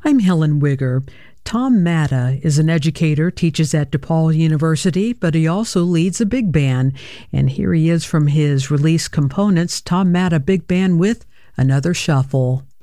I'm Helen Wigger. Tom Matta is an educator, teaches at DePaul University, but he also leads a big band. And here he is from his release Components, Tom Matta Big Band with Another Shuffle.